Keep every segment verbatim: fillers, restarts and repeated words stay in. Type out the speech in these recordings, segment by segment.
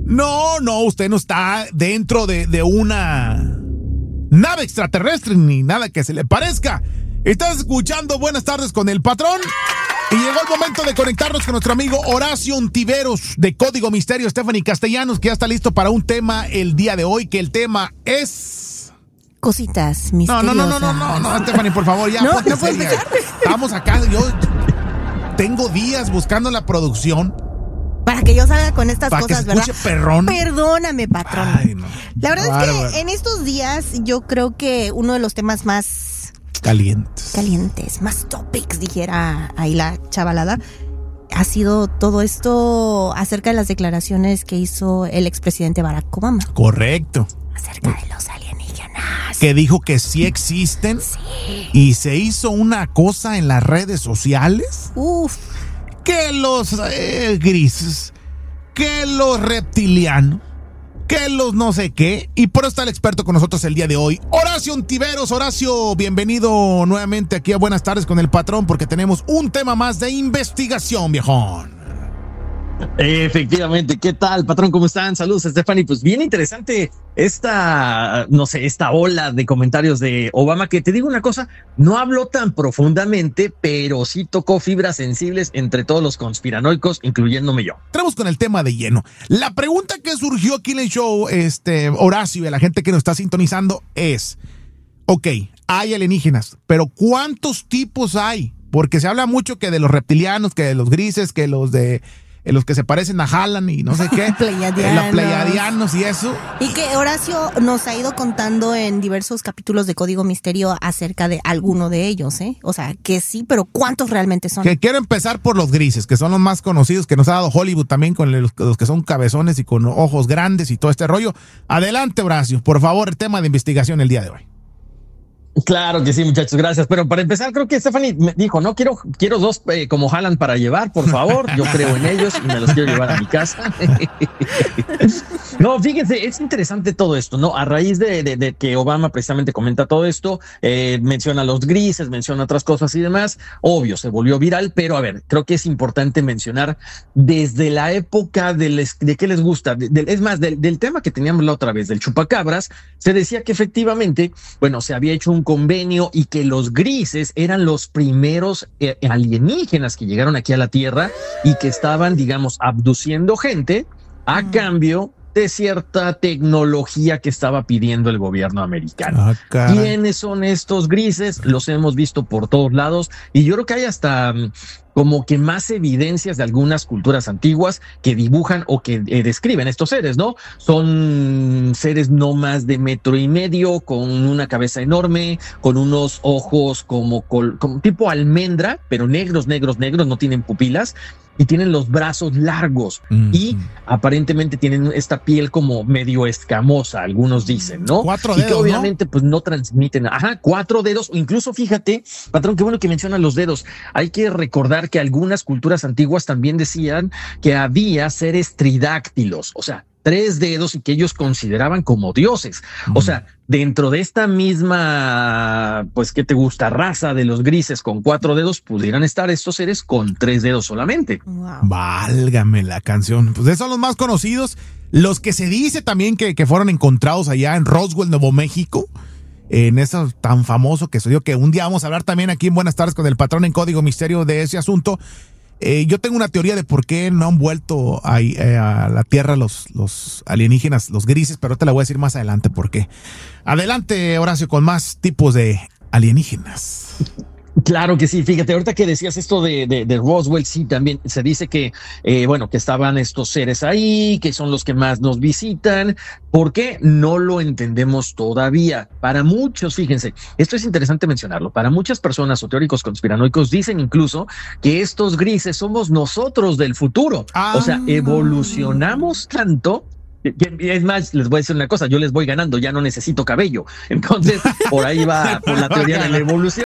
No, no, usted no está dentro de, de una nave extraterrestre ni nada que se le parezca. Estás escuchando Buenas Tardes con el Patrón y llegó el momento de conectarnos con nuestro amigo Horacio Ontiveros de Código Misterio, Stephanie Castellanos, que ya está listo para un tema el día de hoy, que el tema es... Cositas misteriosas. No, no, no, no, no, no, no, Stephanie, por favor, ya. No, no puedes empezar. Estamos acá, yo tengo días buscando la producción. Para que yo salga con estas para cosas, que se escuche ¿verdad? Perrón. Perdóname, patrón. Ay, no. La verdad Bárbaro. es que en estos días yo creo que uno de los temas más Calientes. calientes, más topics, dijera ahí la chavalada, ha sido todo esto acerca de las declaraciones que hizo el expresidente Barack Obama. Correcto. Acerca de los alienígenas. Que dijo que sí existen. Sí. Y se hizo una cosa en las redes sociales. Uf. Que los eh, grises, que los reptilianos, que los no sé qué. Y por eso está el experto con nosotros el día de hoy, Horacio Ontiveros. Horacio, bienvenido nuevamente aquí a Buenas Tardes con el Patrón, porque tenemos un tema más de investigación, viejón. Efectivamente, ¿qué tal, patrón? ¿Cómo están? Saludos, Stephanie. Pues bien interesante esta, no sé, esta ola de comentarios de Obama, que te digo una cosa, no habló tan profundamente, pero sí tocó fibras sensibles entre todos los conspiranoicos, incluyéndome yo. Entramos con el tema de lleno. La pregunta que surgió aquí en el show, este, Horacio, y a la gente que nos está sintonizando es, ok, hay alienígenas, pero ¿cuántos tipos hay? Porque se habla mucho que de los reptilianos, que de los grises, que los de... en los que se parecen a Haaland y no sé qué. Pleiadianos. Los pleiadianos y eso. Y que Horacio nos ha ido contando en diversos capítulos de Código Misterio acerca de alguno de ellos, ¿eh? O sea, que sí, pero ¿cuántos realmente son? Que quiero empezar por los grises, que son los más conocidos, que nos ha dado Hollywood también, con los, los que son cabezones y con ojos grandes y todo este rollo. Adelante, Horacio, por favor, el tema de investigación el día de hoy. Claro que sí, muchachos, gracias. Pero para empezar, creo que Stephanie me dijo, no, quiero, quiero dos eh, como Haaland para llevar, por favor. Yo creo en ellos y me los quiero llevar a mi casa. No, fíjense, es interesante todo esto, ¿no? A raíz de, de, de que Obama precisamente comenta todo esto, eh, menciona los grises, menciona otras cosas y demás. Obvio, se volvió viral, pero a ver, creo que es importante mencionar desde la época de, les, de qué les gusta. De, de, es más, del, del tema que teníamos la otra vez, del chupacabras, se decía que efectivamente, bueno, se había hecho un convenio y que los grises eran los primeros eh, alienígenas que llegaron aquí a la Tierra y que estaban, digamos, abduciendo gente a mm. cambio de cierta tecnología que estaba pidiendo el gobierno americano. Ah, ¿quiénes son estos grises? Los hemos visto por todos lados y yo creo que hay hasta como que más evidencias de algunas culturas antiguas que dibujan o que eh, describen estos seres, ¿no? Son seres no más de metro y medio, con una cabeza enorme, con unos ojos como, como tipo almendra, pero negros, negros, negros, no tienen pupilas. Y tienen los brazos largos mm. y aparentemente tienen esta piel como medio escamosa, algunos dicen, ¿no? Cuatro y dedos, que obviamente ¿no? pues no transmiten, ajá, cuatro dedos, o incluso fíjate, patrón, qué bueno que mencionan los dedos. Hay que recordar que algunas culturas antiguas también decían que había seres tridáctilos, o sea, tres dedos y que ellos consideraban como dioses. Mm. O sea, dentro de esta misma, pues, ¿qué te gusta? Raza de los grises con cuatro dedos, pudieran estar estos seres con tres dedos solamente. Wow. Válgame la canción. Pues esos son los más conocidos. Los que se dice también que, que fueron encontrados allá en Roswell, Nuevo México. En eso tan famoso que se dio, que un día vamos a hablar también aquí en Buenas Tardes con el Patrón en Código Misterio de ese asunto. Eh, yo tengo una teoría de por qué no han vuelto a, eh, a la Tierra los, los alienígenas, los grises, pero te la voy a decir más adelante por qué. Adelante, Horacio, con más tipos de alienígenas. Claro que sí, fíjate, ahorita que decías esto de, de, de Roswell, sí, también se dice que, eh, bueno, que estaban estos seres ahí, que son los que más nos visitan. ¿Por qué? No lo entendemos todavía. Para muchos, fíjense, esto es interesante mencionarlo, para muchas personas o teóricos conspiranoicos dicen incluso que estos grises somos nosotros del futuro. Ah. O sea, evolucionamos tanto. Es más, les voy a decir una cosa, yo les voy ganando, ya no necesito cabello. Entonces, por ahí va por la teoría de la evolución.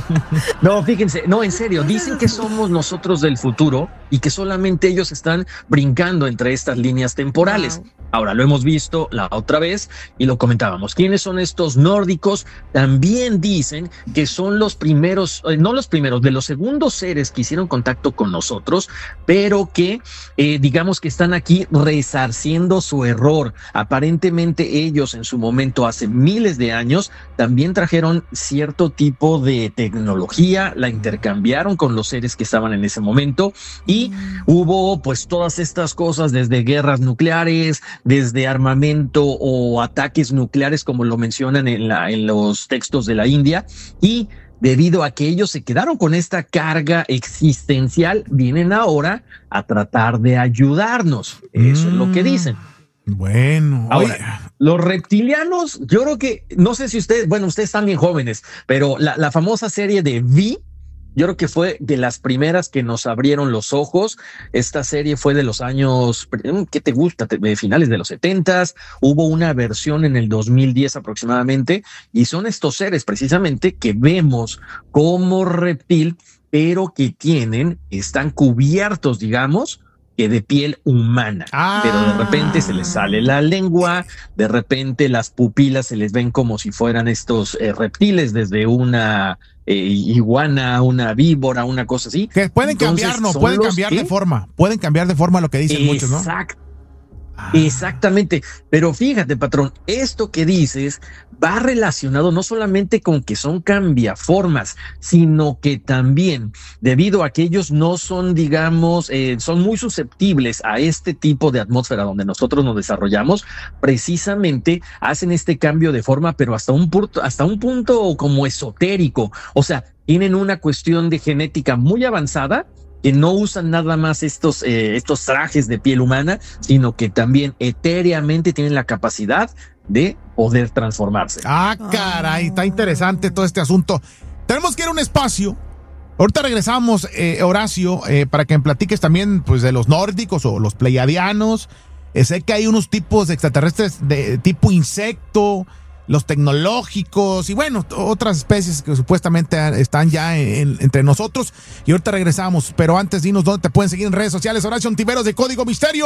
No, fíjense, no, en serio, dicen que somos nosotros del futuro y que solamente ellos están brincando entre estas líneas temporales. Wow. Ahora, lo hemos visto la otra vez y lo comentábamos. ¿Quiénes son estos nórdicos? También dicen que son los primeros, eh, no los primeros, de los segundos seres que hicieron contacto con nosotros, pero que eh, digamos que están aquí resarciendo su error. Aparentemente ellos en su momento, hace miles de años, también trajeron cierto tipo de tecnología, la intercambiaron con los seres que estaban en ese momento y mm. hubo pues todas estas cosas desde guerras nucleares, desde armamento o ataques nucleares, como lo mencionan en, la, en los textos de la India, y debido a que ellos se quedaron con esta carga existencial, vienen ahora a tratar de ayudarnos. Eso mm, es lo que dicen. Bueno, ahora, oye. Los reptilianos, yo creo que, no sé si ustedes, bueno, ustedes están bien jóvenes, pero la, la famosa serie de V, yo creo que fue de las primeras que nos abrieron los ojos. Esta serie fue de los años, ¿qué te gusta? De finales de los setentas. Hubo una versión en el dos mil diez aproximadamente, y son estos seres precisamente que vemos como reptil, pero que tienen, están cubiertos, digamos, que de piel humana, ah. pero de repente se les sale la lengua, de repente las pupilas se les ven como si fueran estos eh, reptiles, desde una eh, iguana, una víbora, una cosa así. Que pueden Entonces, cambiar, ¿no? Pueden cambiar que... de forma, pueden cambiar de forma, lo que dicen Exacto. muchos, ¿no? Exacto. Exactamente, pero fíjate, patrón, esto que dices va relacionado no solamente con que son cambiaformas, sino que también, debido a que ellos no son, digamos, eh, son muy susceptibles a este tipo de atmósfera donde nosotros nos desarrollamos, precisamente hacen este cambio de forma, pero hasta un punto, hasta un punto como esotérico. O sea, tienen una cuestión de genética muy avanzada, que no usan nada más estos, eh, estos trajes de piel humana, sino que también etéreamente tienen la capacidad de poder transformarse. Ah, caray, está interesante todo este asunto. Tenemos que ir a un espacio. Ahorita regresamos, eh, Horacio, eh, para que me platiques también pues, de los nórdicos o los pleiadianos. Eh, sé que hay unos tipos de extraterrestres de tipo insecto, los tecnológicos y bueno, otras especies que supuestamente están ya en, entre nosotros. Y ahorita regresamos, pero antes dinos dónde te pueden seguir en redes sociales. Horacio Ontiveros de Código Misterio.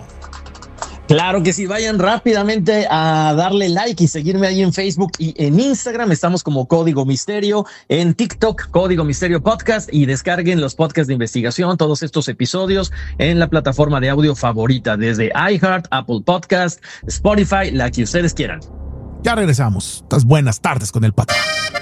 Claro que sí, vayan rápidamente a darle like y seguirme ahí en Facebook y en Instagram. Estamos como Código Misterio, en TikTok, Código Misterio Podcast, y descarguen los podcasts de investigación, todos estos episodios en la plataforma de audio favorita, desde iHeart, Apple Podcast, Spotify, la que ustedes quieran. Ya regresamos. Estas buenas tardes con el patrón.